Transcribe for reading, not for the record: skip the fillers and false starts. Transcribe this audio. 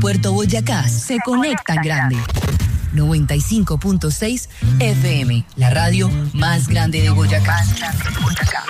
Puerto Boyacá se conecta en grande. 95.6 FM, la radio más grande de Boyacá.